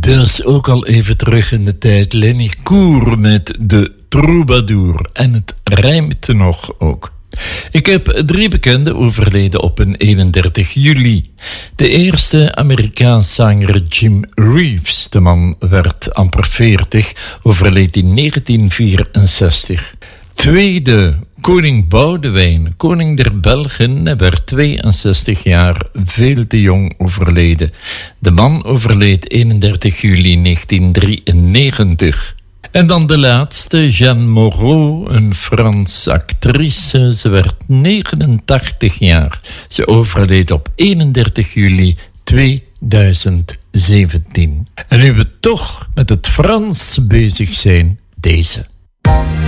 Dat is ook al even terug in de tijd. Lenny Koer met de Troubadour. En het rijmt nog ook. Ik heb 3 bekenden overleden op een 31 juli. De eerste Amerikaans zanger Jim Reeves. De man werd amper 40, overleed in 1964. Tweede, koning Boudewijn, koning der Belgen. Hij werd 62 jaar, veel te jong overleden. De man overleed 31 juli 1993. En dan de laatste, Jeanne Moreau, een Franse actrice. Ze werd 89 jaar. Ze overleed op 31 juli 2017. En nu we toch met het Frans bezig zijn, deze.